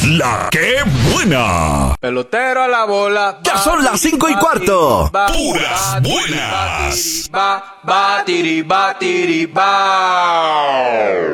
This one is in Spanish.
La que buena. Pelotero a la bola. Ya son las 5:15. Puras buenas. Batiri, batiri, ba.